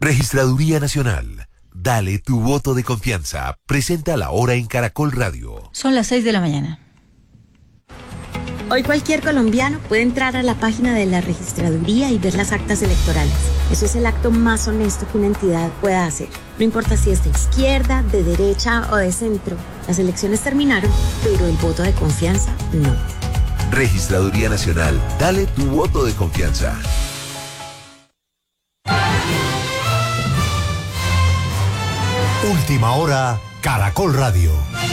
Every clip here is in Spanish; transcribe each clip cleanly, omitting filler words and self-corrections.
Registraduría Nacional. Dale tu voto de confianza. Presenta la hora en Caracol Radio. Son las 6 de la mañana. Hoy cualquier colombiano puede entrar a la página de la registraduría y ver las actas electorales. Eso es el acto más honesto que una entidad pueda hacer. No importa si es de izquierda, de derecha o de centro. Las elecciones terminaron, pero el voto de confianza no. Registraduría Nacional. Dale tu voto de confianza. Última hora, Caracol Radio.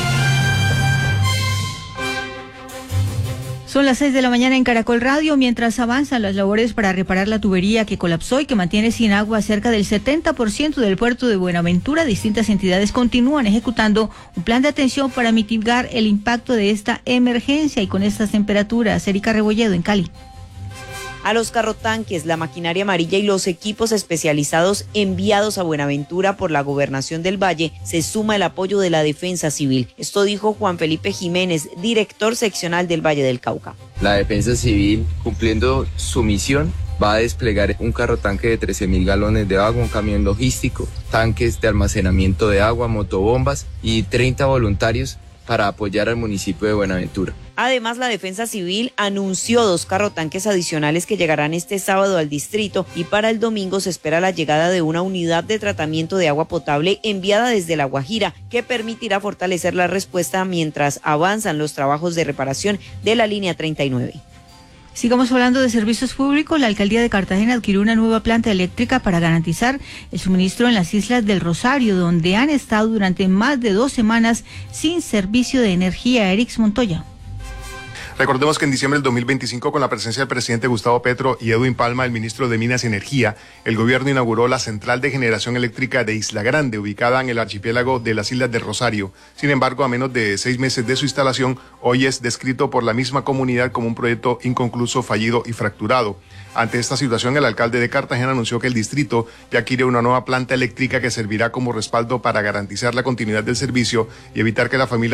Son las 6 de la mañana en Caracol Radio, mientras avanzan las labores para reparar la tubería que colapsó y que mantiene sin agua cerca del 70% del puerto de Buenaventura. Distintas entidades continúan ejecutando un plan de atención para mitigar el impacto de esta emergencia. Y con estas temperaturas, Erika Rebolledo en Cali. A los carrotanques, la maquinaria amarilla y los equipos especializados enviados a Buenaventura por la Gobernación del Valle se suma el apoyo de la Defensa Civil. Esto dijo Juan Felipe Jiménez, director seccional del Valle del Cauca. La Defensa Civil, cumpliendo su misión, va a desplegar un carrotanque de 13.000 galones de agua, un camión logístico, tanques de almacenamiento de agua, motobombas y 30 voluntarios para apoyar al municipio de Buenaventura. Además, la Defensa Civil anunció 2 carrotanques adicionales que llegarán este sábado al distrito, y para el domingo se espera la llegada de una unidad de tratamiento de agua potable enviada desde La Guajira, que permitirá fortalecer la respuesta mientras avanzan los trabajos de reparación de la línea 39. Sigamos hablando de servicios públicos. La alcaldía de Cartagena adquirió una nueva planta eléctrica para garantizar el suministro en las islas del Rosario, donde han estado durante más de 2 semanas sin servicio de energía. Erix Montoya. Recordemos que en diciembre del 2025, con la presencia del presidente Gustavo Petro y Edwin Palma, el ministro de Minas y Energía, el gobierno inauguró la central de generación eléctrica de Isla Grande, ubicada en el archipiélago de las Islas del Rosario. Sin embargo, a menos de 6 meses de su instalación, hoy es descrito por la misma comunidad como un proyecto inconcluso, fallido y fracturado. Ante esta situación, el alcalde de Cartagena anunció que el distrito ya adquiere una nueva planta eléctrica que servirá como respaldo para garantizar la continuidad del servicio y evitar que la familia